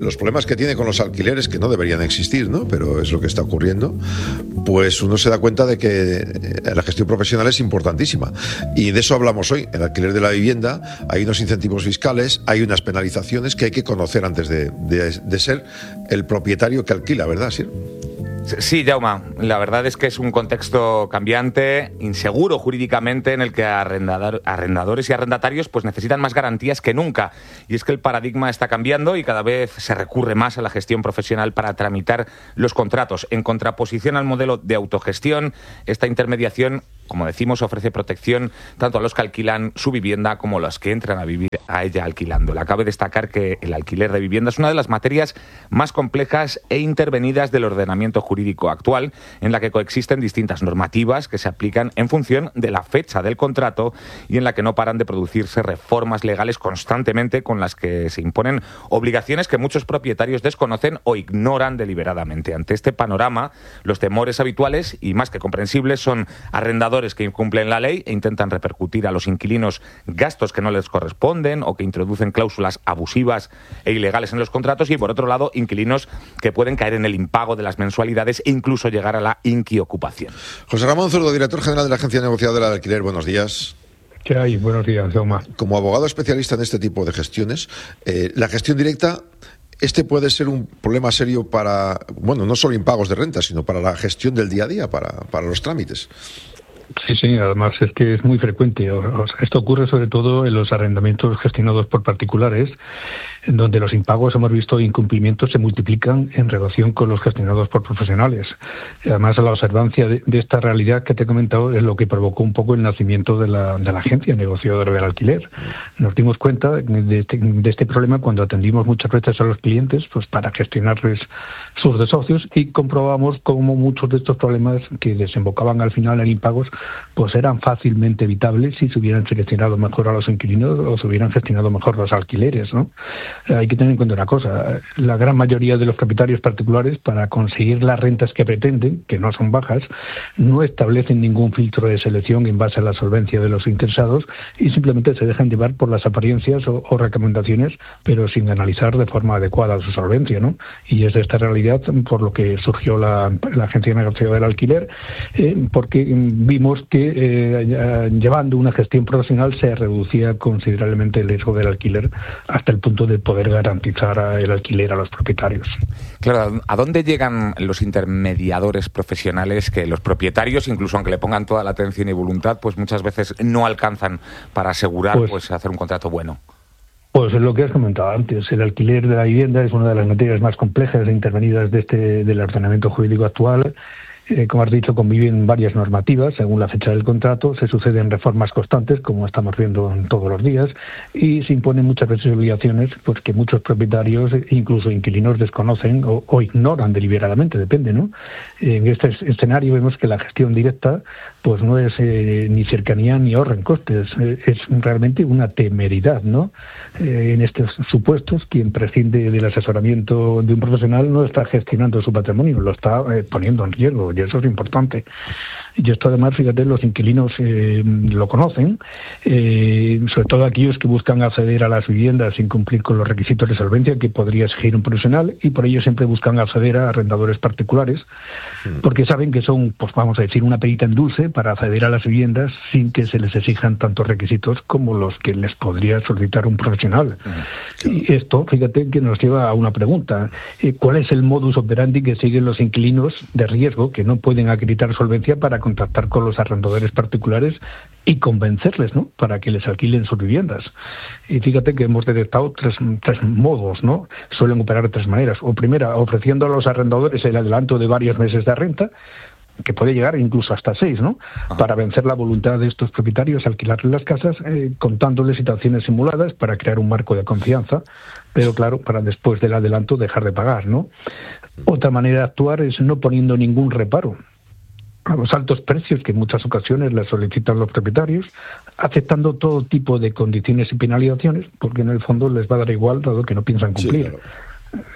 los problemas que tiene con los alquileres, que no deberían existir, ¿no? Pero es lo que está ocurriendo, pues uno se da cuenta de que la gestión profesional es importantísima. Y de eso hablamos hoy. En el alquiler de la vivienda hay unos incentivos fiscales, hay unas penalizaciones que hay que conocer antes de ser el propietario que alquila, ¿verdad, Sir? Sí, Jaume, la verdad es que es un contexto cambiante, inseguro jurídicamente, en el que arrendadores y arrendatarios pues necesitan más garantías que nunca. Y es que el paradigma está cambiando y cada vez se recurre más a la gestión profesional para tramitar los contratos. En contraposición al modelo de autogestión, esta intermediación, como decimos, ofrece protección tanto a los que alquilan su vivienda como a los que entran a vivir a ella alquilándola. Cabe destacar que el alquiler de vivienda es una de las materias más complejas e intervenidas del ordenamiento jurídico actual, en la que coexisten distintas normativas que se aplican en función de la fecha del contrato y en la que no paran de producirse reformas legales constantemente, con las que se imponen obligaciones que muchos propietarios desconocen o ignoran deliberadamente. Ante este panorama, los temores habituales y más que comprensibles son arrendadores que incumplen la ley e intentan repercutir a los inquilinos gastos que no les corresponden o que introducen cláusulas abusivas e ilegales en los contratos, y por otro lado, inquilinos que pueden caer en el impago de las mensualidades e incluso llegar a la inquiocupación. José Ramón Zurdo, director general de la Agencia Negociadora de Alquiler, buenos días. ¿Qué hay? Buenos días, Jaume. Como abogado especialista en este tipo de gestiones, la gestión directa, puede ser un problema serio para, bueno, no solo impagos de renta, sino para la gestión del día a día, para los trámites. Sí, además es que es muy frecuente. Esto ocurre sobre todo en los arrendamientos gestionados por particulares, en donde los impagos, hemos visto, incumplimientos se multiplican en relación con los gestionados por profesionales. Y además, la observancia de esta realidad que te he comentado es lo que provocó un poco el nacimiento de la Agencia Negociadora del Alquiler. Nos dimos cuenta de este problema cuando atendimos muchas veces a los clientes pues para gestionarles sus desahucios, y comprobamos cómo muchos de estos problemas que desembocaban al final en impagos pues eran fácilmente evitables si se hubieran seleccionado mejor a los inquilinos o se hubieran gestionado mejor los alquileres, ¿no? Hay que tener en cuenta una cosa: la gran mayoría de los propietarios particulares, para conseguir las rentas que pretenden, que no son bajas, no establecen ningún filtro de selección en base a la solvencia de los interesados y simplemente se dejan llevar por las apariencias o recomendaciones, pero sin analizar de forma adecuada su solvencia, ¿no? Y es de esta realidad por lo que surgió la Agencia Negociadora del Alquiler, porque vimos que llevando una gestión profesional se reducía considerablemente el riesgo del alquiler hasta el punto de poder garantizar el alquiler a los propietarios. Claro, ¿a dónde llegan los intermediadores profesionales que los propietarios, incluso aunque le pongan toda la atención y voluntad, pues muchas veces no alcanzan para asegurar pues hacer un contrato bueno? Pues es lo que has comentado antes. El alquiler de la vivienda es una de las materias más complejas e intervenidas del ordenamiento jurídico actual. Como has dicho, conviven varias normativas según la fecha del contrato, se suceden reformas constantes, como estamos viendo todos los días, y se imponen muchas veces obligaciones pues que muchos propietarios, incluso inquilinos, desconocen o ignoran deliberadamente, depende, ¿no? En este escenario vemos que la gestión directa pues no es ni cercanía ni ahorro en costes, es realmente una temeridad, ¿no? En estos supuestos, quien prescinde del asesoramiento de un profesional no está gestionando su patrimonio, lo está poniendo en riesgo, y eso es importante. Y esto además, fíjate, los inquilinos lo conocen, sobre todo aquellos que buscan acceder a las viviendas sin cumplir con los requisitos de solvencia que podría exigir un profesional, y por ello siempre buscan acceder a arrendadores particulares, porque saben que son, pues vamos a decir, una perita en dulce para acceder a las viviendas sin que se les exijan tantos requisitos como los que les podría solicitar un profesional. Y esto, fíjate, que nos lleva a una pregunta: ¿cuál es el modus operandi que siguen los inquilinos de riesgo que no pueden acreditar solvencia para contactar con los arrendadores particulares y convencerles, ¿no?, para que les alquilen sus viviendas? Y fíjate que hemos detectado tres modos, ¿no? Suelen operar de tres maneras. O primera, ofreciendo a los arrendadores el adelanto de varios meses de renta, que puede llegar incluso hasta 6, ¿no? Para vencer la voluntad de estos propietarios a alquilarles las casas, contándoles situaciones simuladas para crear un marco de confianza, pero claro, para después del adelanto dejar de pagar, ¿no? Otra manera de actuar es no poniendo ningún reparo a los altos precios que en muchas ocasiones les solicitan los propietarios, aceptando todo tipo de condiciones y penalizaciones, porque en el fondo les va a dar igual, dado que no piensan cumplir. Sí, claro.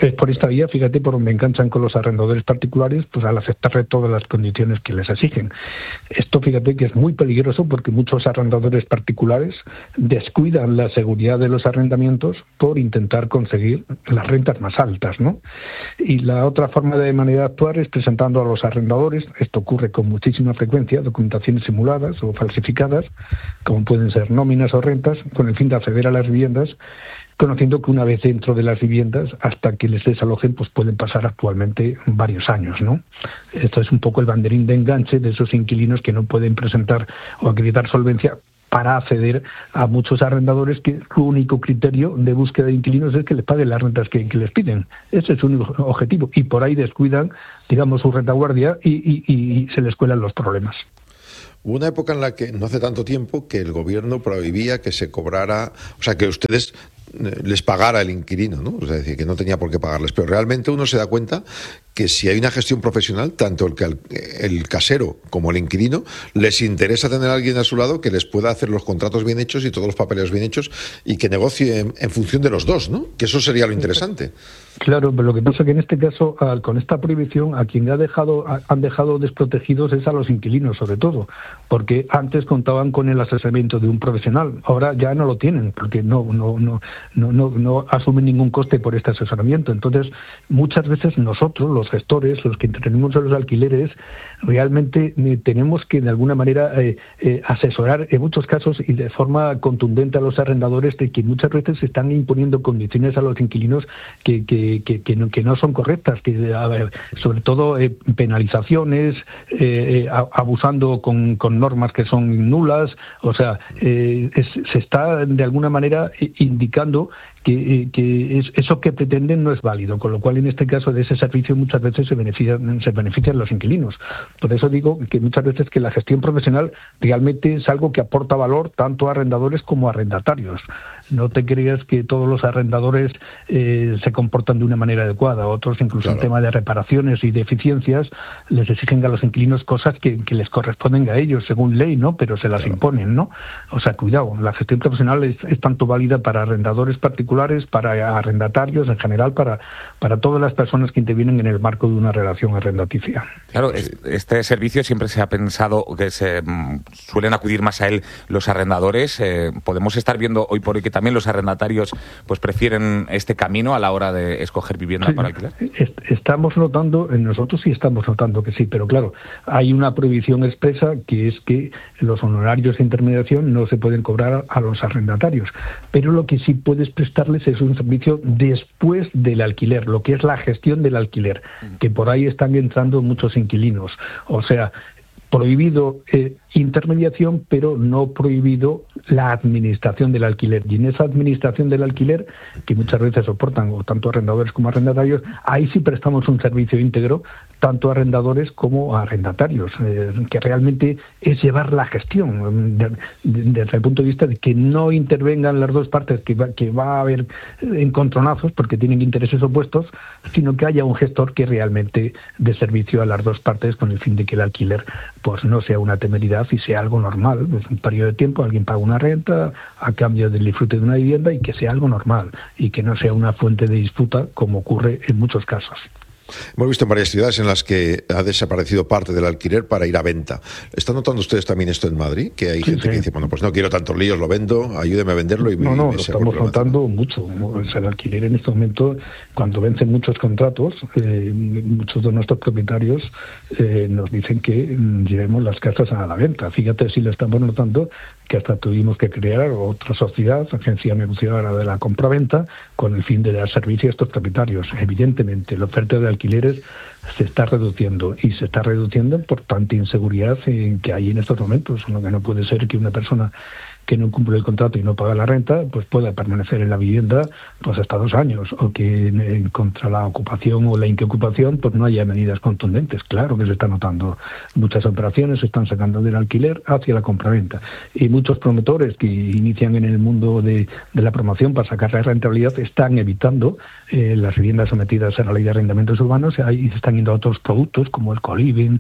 es por esta vía, fíjate, por donde enganchan con los arrendadores particulares, pues al aceptarle todas las condiciones que les exigen. Esto, fíjate, que es muy peligroso porque muchos arrendadores particulares descuidan la seguridad de los arrendamientos por intentar conseguir las rentas más altas, ¿no? Y la otra forma de manera de actuar es presentando a los arrendadores, esto ocurre con muchísima frecuencia, documentaciones simuladas o falsificadas, como pueden ser nóminas o rentas, con el fin de acceder a las viviendas, conociendo que una vez dentro de las viviendas, hasta que les desalojen, pues pueden pasar actualmente varios años, ¿no? Esto es un poco el banderín de enganche de esos inquilinos que no pueden presentar o acreditar solvencia para acceder a muchos arrendadores que su único criterio de búsqueda de inquilinos es que les paguen las rentas que les piden. Ese es su único objetivo. Y por ahí descuidan, digamos, su retaguardia y se les cuelan los problemas. Hubo una época en la que, no hace tanto tiempo, que el gobierno prohibía que se cobrara, o sea, que ustedes les pagara el inquilino, ¿no? O sea, decir, que no tenía por qué pagarles. Pero realmente uno se da cuenta que si hay una gestión profesional, tanto el casero como el inquilino, les interesa tener a alguien a su lado que les pueda hacer los contratos bien hechos y todos los papeles bien hechos y que negocie en función de los dos, ¿no? Que eso sería lo interesante. Claro, pero lo que pasa es que en este caso, con esta prohibición, a quien han dejado desprotegidos es a los inquilinos, sobre todo, porque antes contaban con el asesoramiento de un profesional, ahora ya no lo tienen, porque no asumen ningún coste por este asesoramiento. Entonces, muchas veces nosotros, los gestores, los que intervenimos en los alquileres, realmente tenemos que de alguna manera asesorar en muchos casos y de forma contundente a los arrendadores de que muchas veces se están imponiendo condiciones a los inquilinos que no son correctas, que sobre todo penalizaciones, abusando con normas que son nulas. O sea, se está de alguna manera indicando que eso que pretenden no es válido, con lo cual en este caso de ese servicio muchas veces se benefician los inquilinos. Por eso digo que muchas veces que la gestión profesional realmente es algo que aporta valor tanto a arrendadores como a arrendatarios. No te creas que todos los arrendadores se comportan de una manera adecuada. Otros, incluso en tema de reparaciones y de eficiencias, les exigen a los inquilinos cosas que les corresponden a ellos según ley, ¿no? Pero se las imponen, ¿no? O sea, cuidado, la gestión profesional es tanto válida para arrendadores particulares, para arrendatarios en general, para todas las personas que intervienen en el marco de una relación arrendaticia. Claro, este servicio siempre se ha pensado que se suelen acudir más a él los arrendadores. Podemos estar viendo hoy por hoy que también los arrendatarios pues prefieren este camino a la hora de escoger vivienda para alquilar. Estamos notando, nosotros sí estamos notando que sí, pero claro, hay una prohibición expresa que es que los honorarios de intermediación no se pueden cobrar a los arrendatarios, pero lo que sí puedes prestarles es un servicio después del alquiler, lo que es la gestión del alquiler, que por ahí están entrando muchos inquilinos. O sea, prohibido intermediación, pero no prohibido la administración del alquiler. Y en esa administración del alquiler, que muchas veces soportan o tanto arrendadores como arrendatarios, ahí sí prestamos un servicio íntegro, tanto a arrendadores como a arrendatarios, que realmente es llevar la gestión desde el punto de vista de que no intervengan las dos partes, que va a haber encontronazos porque tienen intereses opuestos, sino que haya un gestor que realmente dé servicio a las dos partes con el fin de que el alquiler pues no sea una temeridad y sea algo normal. Es un periodo de tiempo, alguien paga una renta a cambio del disfrute de una vivienda y que sea algo normal y que no sea una fuente de disputa como ocurre en muchos casos. Hemos visto en varias ciudades en las que ha desaparecido parte del alquiler para ir a venta. ¿Están notando ustedes también esto en Madrid? Que hay gente que dice, bueno, pues no quiero tantos líos, lo vendo, ayúdeme a venderlo y lo estamos notando mucho. O sea, el alquiler en este momento, cuando vencen muchos contratos, muchos de nuestros propietarios nos dicen que llevemos las casas a la venta. Fíjate si lo estamos notando, que hasta tuvimos que crear otra sociedad, agencia negociadora de la compraventa, con el fin de dar servicio a estos propietarios. Evidentemente, la oferta de alquileres se está reduciendo y se está reduciendo por tanta inseguridad que hay en estos momentos. Lo que no puede ser que una persona que no cumple el contrato y no paga la renta, pues pueda permanecer en la vivienda pues hasta 2 años, o que contra la ocupación o la inquiocupación pues no haya medidas contundentes. Claro que se está notando. Muchas operaciones se están sacando del alquiler hacia la compraventa y muchos promotores que inician en el mundo de la promoción para sacar la rentabilidad están evitando las viviendas sometidas a la ley de arrendamientos urbanos y se están yendo a otros productos como el co-living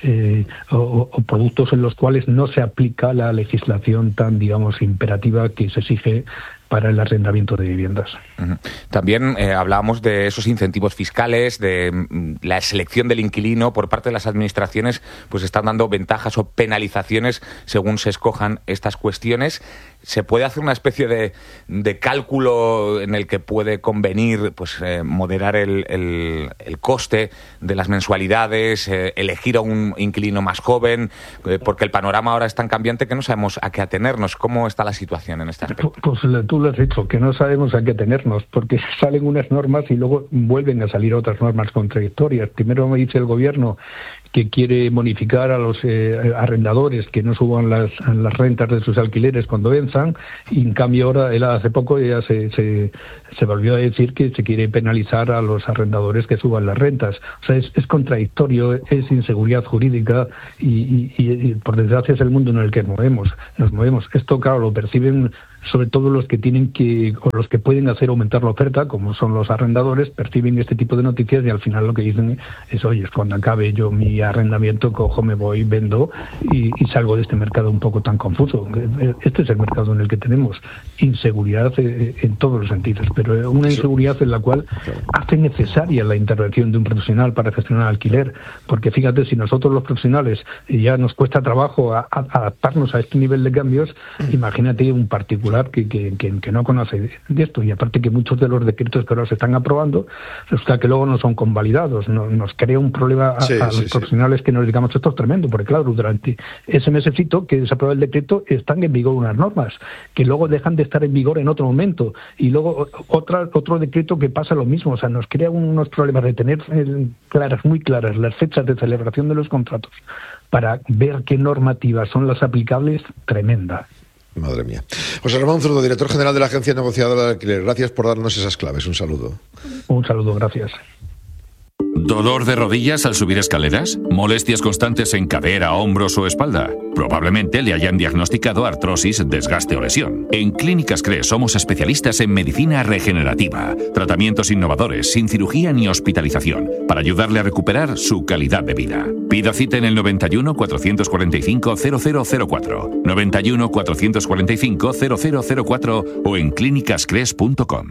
o productos en los cuales no se aplica la legislación tan, digamos, imperativa que se exige para el arrendamiento de viviendas. También hablábamos de esos incentivos fiscales, de la selección del inquilino por parte de las administraciones, pues están dando ventajas o penalizaciones según se escojan estas cuestiones. ¿Se puede hacer una especie de cálculo en el que puede convenir pues moderar el coste de las mensualidades, elegir a un inquilino más joven? Porque el panorama ahora es tan cambiante que no sabemos a qué atenernos. ¿Cómo está la situación en este aspecto? Pues tú lo has dicho, que no sabemos a qué atenernos, porque salen unas normas y luego vuelven a salir otras normas contradictorias. Primero me dice el gobierno que quiere bonificar a los arrendadores que no suban las rentas de sus alquileres cuando venzan, y en cambio ahora, él hace poco ya se volvió a decir que se quiere penalizar a los arrendadores que suban las rentas. O sea, es contradictorio, es inseguridad jurídica y por desgracia es el mundo en el que nos movemos. Esto, claro, lo perciben sobre todo los que tienen o los que pueden hacer aumentar la oferta, como son los arrendadores, perciben este tipo de noticias y al final lo que dicen es, oye, cuando acabe yo mi arrendamiento, cojo, me voy, vendo y salgo de este mercado un poco tan confuso. Este es el mercado en el que tenemos inseguridad en todos los sentidos, pero una inseguridad en la cual hace necesaria la intervención de un profesional para gestionar alquiler, porque fíjate, si nosotros los profesionales ya nos cuesta trabajo adaptarnos a este nivel de cambios, imagínate un particular que no conoce de esto, y aparte que muchos de los decretos que ahora se están aprobando resulta que luego no son convalidados, nos crea un problema a los profesionales que nos dedicamos a esto. Es tremendo, porque claro, durante ese mesecito que se aprueba el decreto están en vigor unas normas que luego dejan de estar en vigor en otro momento, y luego otro decreto que pasa lo mismo. O sea, nos crea unos problemas de tener muy claras las fechas de celebración de los contratos para ver qué normativas son las aplicables, tremenda. Madre mía. José Ramón Zurdo, director general de la Agencia Negociadora de Alquiler. Gracias por darnos esas claves. Un saludo. Un saludo, gracias. ¿Dolor de rodillas al subir escaleras? ¿Molestias constantes en cadera, hombros o espalda? Probablemente le hayan diagnosticado artrosis, desgaste o lesión. En Clínicas CRES somos especialistas en medicina regenerativa, tratamientos innovadores, sin cirugía ni hospitalización, para ayudarle a recuperar su calidad de vida. Pida cita en el 91 445 0004, 91 445 0004 o en clínicascres.com.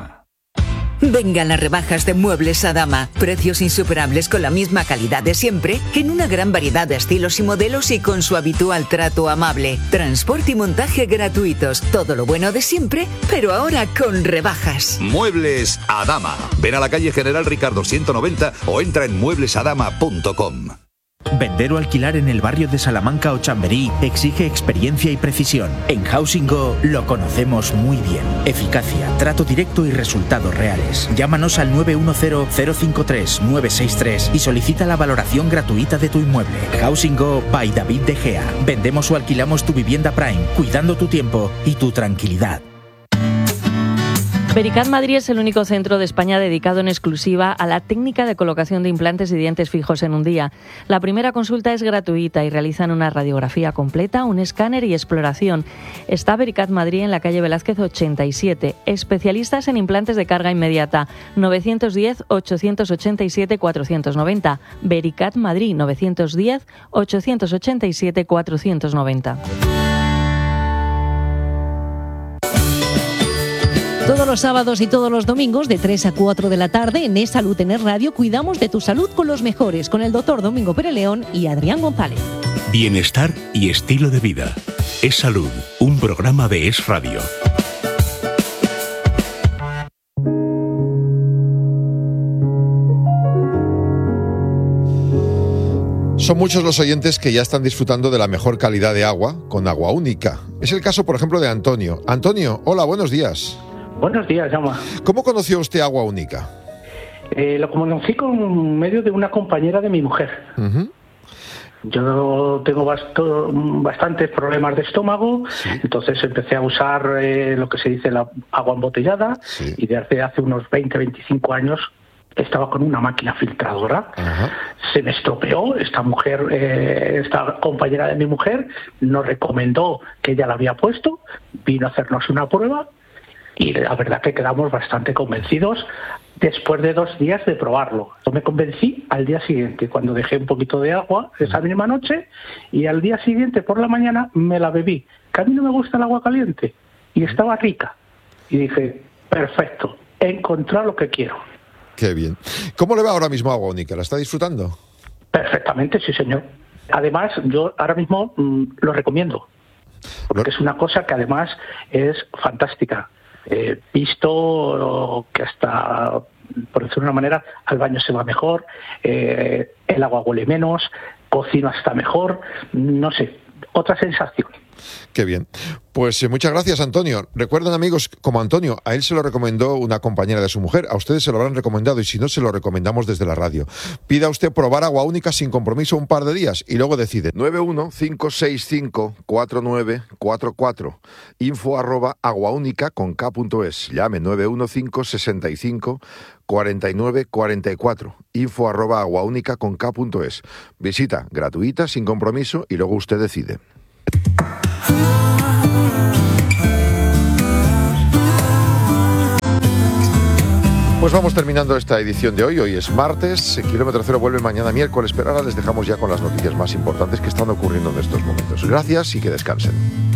Vengan las rebajas de Muebles Adama. Precios insuperables con la misma calidad de siempre, en una gran variedad de estilos y modelos y con su habitual trato amable. Transporte y montaje gratuitos. Todo lo bueno de siempre, pero ahora con rebajas. Muebles Adama. Ven a la calle General Ricardo 190 o entra en mueblesadama.com. Vender o alquilar en el barrio de Salamanca o Chamberí exige experiencia y precisión. En Housing Go lo conocemos muy bien. Eficacia, trato directo y resultados reales. Llámanos al 910-053-963 y solicita la valoración gratuita de tu inmueble. Housing Go by David De Gea. Vendemos o alquilamos tu vivienda Prime, cuidando tu tiempo y tu tranquilidad. Vericat Madrid es el único centro de España dedicado en exclusiva a la técnica de colocación de implantes y dientes fijos en un día. La primera consulta es gratuita y realizan una radiografía completa, un escáner y exploración. Está Vericat Madrid en la calle Velázquez 87. Especialistas en implantes de carga inmediata. 910-887-490. Vericat Madrid 910-887-490. Todos los sábados y todos los domingos de 3 a 4 de la tarde en Es Salud en Es Radio cuidamos de tu salud con los mejores, con el doctor Domingo Pérez León y Adrián González. Bienestar y estilo de vida. Es Salud, un programa de Es Radio. Son muchos los oyentes que ya están disfrutando de la mejor calidad de agua con Agua Única. Es el caso, por ejemplo, de Antonio. Antonio, hola, buenos días. Buenos días, Jaume. ¿Cómo conoció usted Agua Única? Lo conocí con medio de una compañera de mi mujer. Uh-huh. Yo tengo bastantes problemas de estómago, sí. Entonces empecé a usar lo que se dice la agua embotellada, sí. Y desde hace unos 20-25 años estaba con una máquina filtradora. Uh-huh. Se me estropeó. Esta compañera de mi mujer nos recomendó que ella la había puesto, vino a hacernos una prueba y la verdad que quedamos bastante convencidos después de 2 días de probarlo. Yo me convencí al día siguiente, cuando dejé un poquito de agua esa misma noche, y al día siguiente por la mañana me la bebí. Que a mí no me gusta el agua caliente y estaba rica. y dije, perfecto, he encontrado lo que quiero. Qué bien. ¿Cómo le va ahora mismo a Agua Única? ¿La está disfrutando? Perfectamente, sí, señor. Además, yo ahora mismo lo recomiendo, porque es una cosa que además es fantástica. Visto que hasta, por decirlo de una manera, al baño se va mejor, el agua huele menos, cocino hasta mejor, no sé, otra sensación. Qué bien. Pues muchas gracias, Antonio. Recuerden, amigos, como Antonio, a él se lo recomendó una compañera de su mujer, a ustedes se lo habrán recomendado y si no, se lo recomendamos desde la radio. Pida usted probar Agua Única sin compromiso un par de días y luego decide. 915654944 info@aguaunica.es. Llame 915654944 info@aguaunica.es. Visita gratuita, sin compromiso y luego usted decide. Pues vamos terminando esta edición de hoy. Hoy es martes, Kilómetro Cero vuelve mañana miércoles, pero ahora les dejamos ya con las noticias más importantes que están ocurriendo en estos momentos. Gracias y que descansen.